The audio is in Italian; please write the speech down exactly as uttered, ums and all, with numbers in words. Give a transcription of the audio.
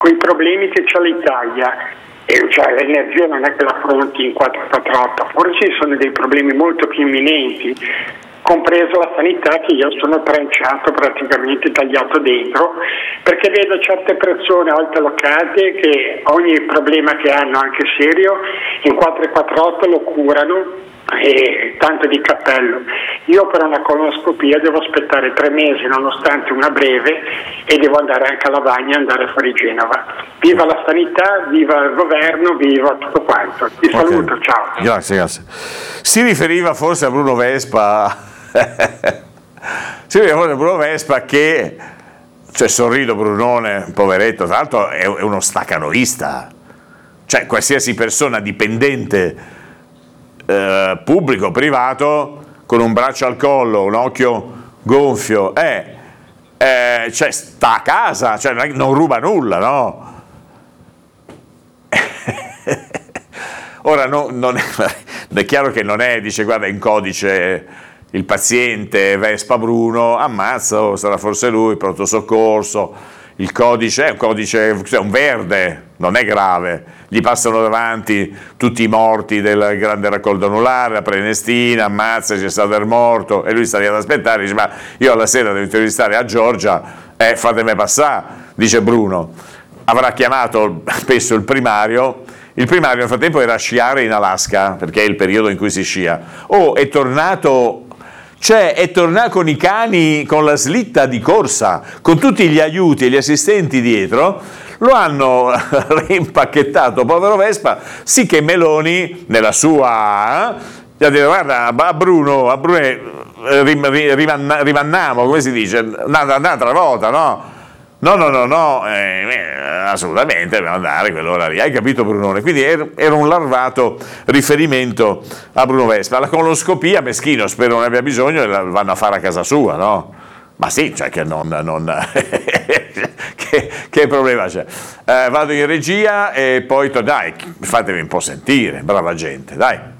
con i problemi che c'ha l'Italia, e cioè l'energia non è che la affronti in quattro quattro otto, forse ci sono dei problemi molto più imminenti, compreso la sanità, che io sono tranciato, praticamente tagliato dentro, perché vedo certe persone altalocate che ogni problema che hanno, anche serio, in quattro quattro otto lo curano, e tanto di cappello. Io per una colonoscopia devo aspettare tre mesi, nonostante una breve, e devo andare anche a Lavagna e andare fuori Genova. Viva la sanità, viva il governo, viva tutto quanto. Ti okay. Saluto, ciao. Grazie, grazie. Si riferiva forse a Bruno Vespa, si riferiva forse a Bruno Vespa che, cioè sorrido Brunone, poveretto, tra l'altro è uno stacanoista, cioè qualsiasi persona dipendente Eh, pubblico o privato con un braccio al collo, un occhio gonfio, eh, eh, cioè sta a casa, cioè non, non ruba nulla, no? Ora no, non è, è chiaro che non è, dice guarda in codice il paziente Vespa Bruno, ammazza, oh, sarà forse lui, pronto soccorso, il codice è un codice, è un verde, non è grave, gli passano davanti tutti i morti del grande raccolto anulare, la Prenestina, ammazza, c'è stato il morto, e lui sta lì ad aspettare, dice ma io alla sera devo intervistare a Giorgia, eh, fatemi passare, dice Bruno. Avrà chiamato spesso il primario, il primario nel frattempo era a sciare in Alaska, perché è il periodo in cui si scia, oh, è tornato... Cioè è tornato con i cani, con la slitta di corsa, con tutti gli aiuti e gli assistenti dietro, lo hanno reimpacchettato, povero Vespa, sì che Meloni, nella sua, eh, gli ha detto guarda a Bruno, a Bruno eh, rimanna, rimanniamo, come si dice, un'altra volta, no? No, no, no, no, eh, assolutamente dobbiamo andare quell'ora lì, hai capito Brunone? Quindi era un larvato riferimento a Bruno Vespa. La colonoscopia, meschino, spero non abbia bisogno, la vanno a fare a casa sua, no? Ma sì, cioè che non... non che, che problema c'è? Eh, vado in regia e poi, dai, fatevi un po' sentire, brava gente, dai.